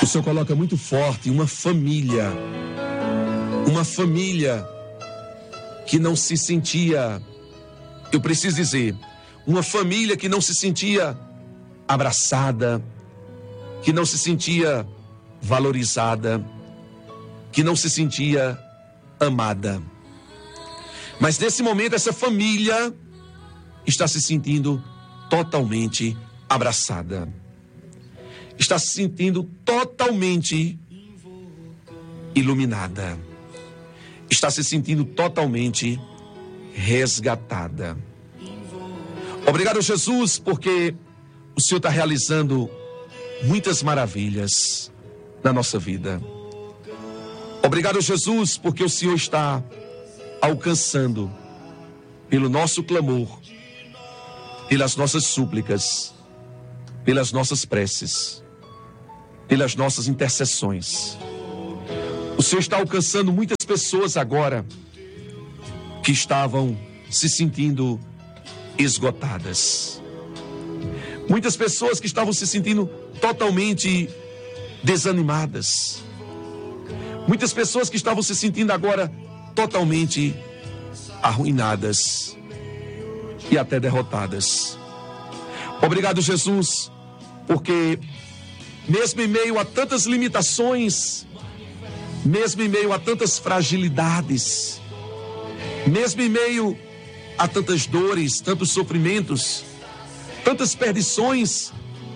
Senhor coloca muito forte uma família que não se sentia, eu preciso dizer, uma família que não se sentia abraçada, que não se sentia valorizada, que não se sentia amada. Mas nesse momento essa família está se sentindo totalmente abraçada. Está se sentindo totalmente iluminada. Está se sentindo totalmente resgatada. Obrigado, Jesus, porque o Senhor está realizando muitas maravilhas na nossa vida. Obrigado, Jesus, porque o Senhor está alcançando, pelo nosso clamor, pelas nossas súplicas, pelas nossas preces, pelas nossas intercessões. O Senhor está alcançando muitas pessoas agora que estavam se sentindo esgotadas. Muitas pessoas que estavam se sentindo totalmente desanimadas. Muitas pessoas que estavam se sentindo agora totalmente arruinadas e até derrotadas. Obrigado, Jesus, porque mesmo em meio a tantas limitações, mesmo em meio a tantas fragilidades, mesmo em meio a tantas dores, tantos sofrimentos, tantas perdições,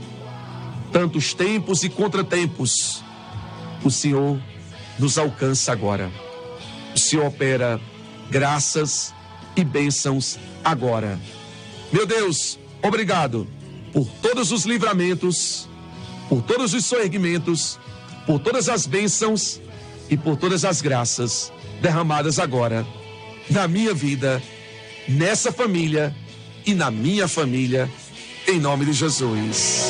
tantos tempos e contratempos, o Senhor nos alcança agora. O Senhor opera graças e bênçãos agora. Meu Deus, obrigado por todos os livramentos, por todos os soerguimentos, por todas as bênçãos e por todas as graças derramadas agora na minha vida, nessa família e na minha família, em nome de Jesus.